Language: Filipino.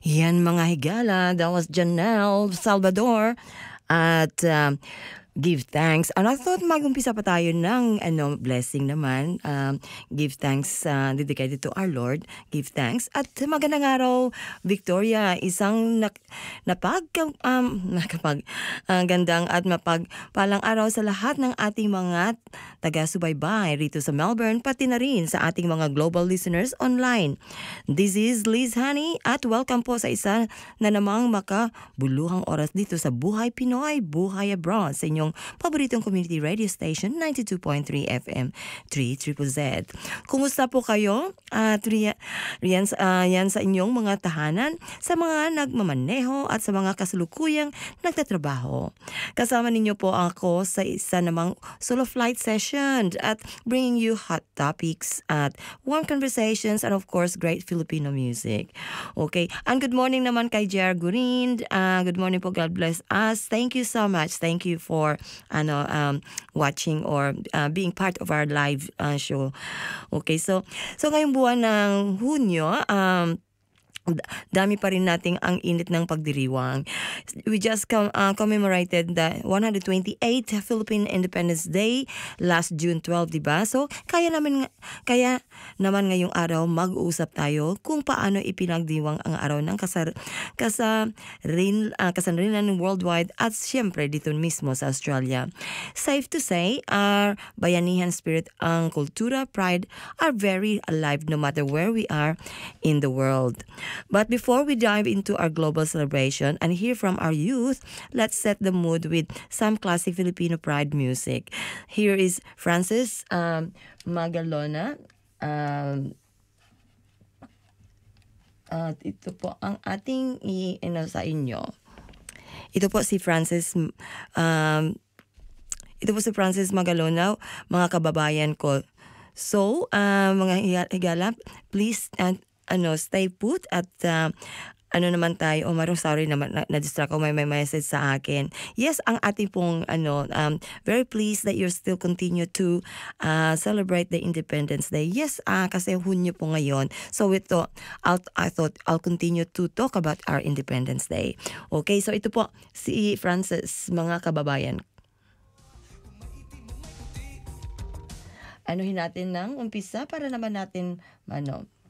Yan mga higala, that was Janelle Salvador at give thanks. I thought mag-umpisa pa tayo ng blessing naman. Give thanks dedicated to our Lord. Give thanks. At magandang araw, Victoria. Isang gandang at mapagpalang araw sa lahat ng ating mga taga-subaybay rito sa Melbourne, pati na rin sa ating mga global listeners online. This is Liz Honey at welcome po sa isa na namang makabuluhang oras dito sa Buhay Pinoy, Buhay Abroad sa inyong paboritong community radio station 92.3 FM 3ZZZ. Kumusta po kayo? At yan sa inyong mga tahanan, sa mga nagmamaneho at sa mga kasalukuyang nagtatrabaho. Kasama ninyo po ako sa isa namang solo flight session at bringing you hot topics at warm conversations and of course great Filipino music. Okay, and good morning naman kay J.R. Gurind. Good morning po, God bless us. Thank you so much. Thank you for watching or being part of our live show. Okay, so ngayong buwan ng Hunyo, dami pa rin nating ang init ng pagdiriwang. We just commemorated the 128th Philippine Independence Day last June 12, diba? So, kaya naman ngayong araw mag-uusap tayo kung paano ipinagdiwang ang araw ng kasanrilan worldwide at siyempre dito mismo sa Australia. Safe to say, our bayanihan spirit, ang kultura, pride are very alive no matter where we are in the world. But before we dive into our global celebration and hear from our youth, let's set the mood with some classic Filipino pride music. Here is Francis Magalona. Ito po ang ating sa inyo. Ito po si Francis Magalona, mga kababayan ko. So, mga higala, please stay put at naman tayo, sorry naman, na-distract ako, may message sa akin. Yes, ang ating pong, very pleased that you're still continue to celebrate the Independence Day. Yes, kasi Hunyo po ngayon. So ito, I thought I'll continue to talk about our Independence Day. Okay, so ito po, si Francis, mga kababayan. Anuhin natin ng umpisa para naman natin,